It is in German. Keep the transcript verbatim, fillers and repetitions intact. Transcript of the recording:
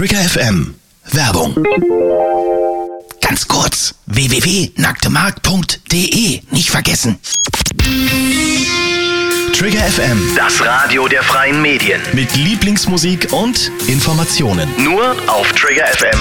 Trigger F M. Werbung. Ganz kurz, w w w punkt nacktemarkt punkt de, nicht vergessen. Trigger F M, Das Radio der freien Medien. mit Lieblingsmusik und Informationen. Nur auf Trigger F M.